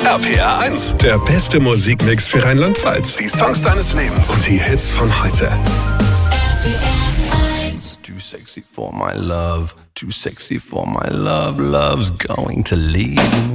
RPR 1, der beste Musikmix für Rheinland-Pfalz. Die Songs deines Lebens und die Hits von heute. Too sexy for my love, too sexy for my love, love's going to leave me.